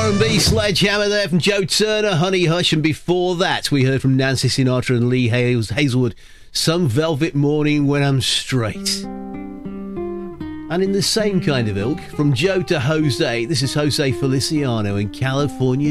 R&B sledgehammer there from Joe Turner, Honey Hush, and before that we heard from Nancy Sinatra and Lee Hazelwood, Some Velvet Morning When I'm Straight. And in the same kind of ilk, from Joe to Jose, this is Jose Feliciano in California